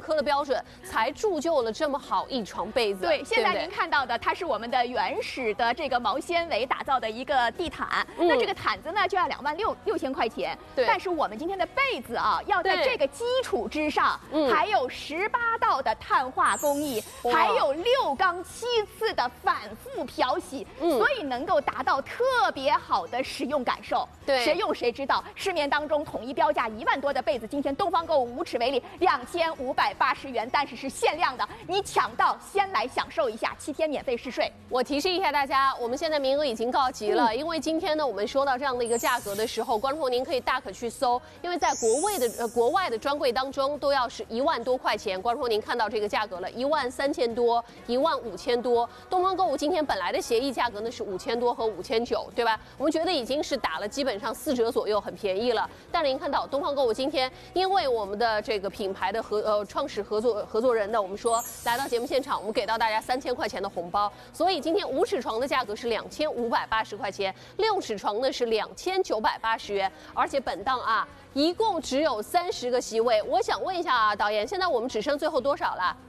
科的标准，才铸就了这么好一床被子。 对，现在您看到的，它是我们的原始的这个毛纤维打造的一个地毯。那这个毯子呢，就要26000块钱。 对， 但是我们今天的被子啊，要在这个基础之上，还有18道的碳化工艺，还有6缸7次的反复漂洗，所以能够达到特别好的使用感受。 对， 谁用谁知道。市面当中统一标价1万多的被子，今天东方购物无耻为例，2580元，但是是限量的，你抢到先来享受一下7天免费试睡。 我提示一下大家，我们现在名额已经告急了，因为今天呢，我们说到这样的一个价格的时候，观众朋友您可以大可去搜，因为在国外的专柜当中都要是1万多块钱，观众朋友您看到这个价格了，13000多，15000多。东方购物今天本来的协议价格呢是5000多和5900，对吧？我们觉得已经是打了基本上4折左右，很便宜了。但是您看到东方购物今天，因为我们的这个品牌的创始合作人呢，我们说来到节目现场，我们给到大家3000块钱的红包，所以今天5尺床的价格是2580块钱，6尺床呢是2980元，而且本档啊，一共只有30个席位。我想问一下啊，导演，现在我们只剩最后多少了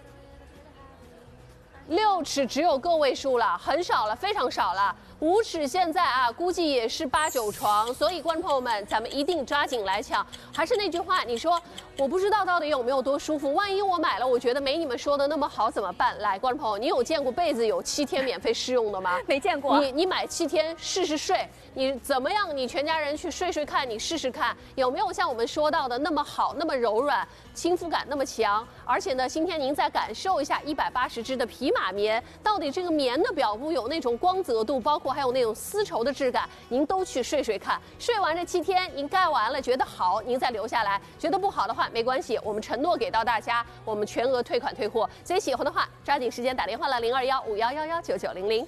？6尺只有个位数了，很少了，非常少了。5尺现在啊，估计也是8、9床，所以观众朋友们，咱们一定抓紧来抢。还是那句话，你说我不知道到底有没有多舒服，万一我买了，我觉得没你们说的那么好怎么办？来，观众朋友，你有见过被子有7天免费试用的吗？ 没见过。 你买7天试试睡，你怎么样？你全家人去睡睡看，你试试看有没有像我们说到的那么好，那么柔软，亲肤感那么强。而且呢，今天您再感受一下180支的皮马棉，到底这个棉的表布有那种光泽度，包括还有那种丝绸的质感，您都去睡睡看。睡完这7天，您盖完了觉得好，您再留下来；觉得不好的话，没关系，我们承诺给到大家，我们全额退款退货。所以喜欢的话，抓紧时间打电话了0215119900。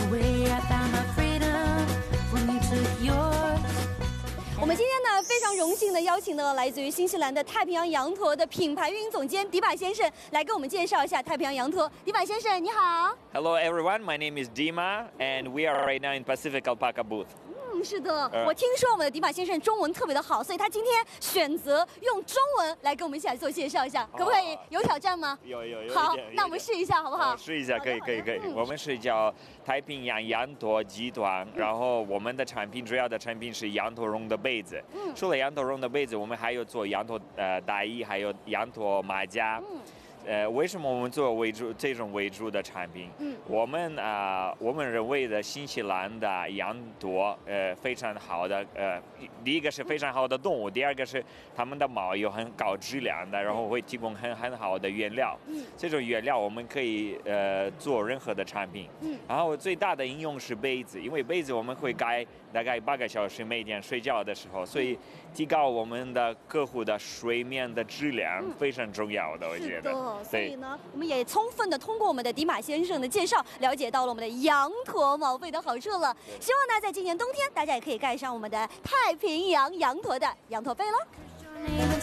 我们今天呢，非常荣幸的邀请到来自于新西兰的太平洋羊驼的品牌运营总监迪马先生来给我们介绍一下太平洋羊驼。迪马先生，你好。 Hello everyone, my name is Dima, and we are right now in Pacific Alpaca booth. 是的，我听说我们的迪马先生中文特别的好，所以他今天选择用中文来跟我们一起来做介绍一下，可不可以？有挑战吗？ 有。 好，那我们试一下好不好？ 试一下，可以。我们是叫太平洋羊驼集团，然后我们的产品主要的产品是羊驼绒的被子。除了羊驼绒的被子，我们还有做羊驼大衣，还有羊驼马甲。为什么我们做这种为主的产品？我们认为的新西兰的羊驼非常好的第一个是非常好的动物，第二个是它们的毛有很高质量的，然后会提供很好的原料。这种原料我们可以做任何的产品。然后最大的应用是被子，因为被子我们会盖大概8个小时每天睡觉的时候，所以提高我们的客户的睡眠的质量非常重要的，我觉得。 所以呢，我们也充分的通过我们的迪马先生的介绍，了解到了我们的羊驼毛被的好处了。希望呢，在今年冬天，大家也可以盖上我们的太平洋羊驼的羊驼被了。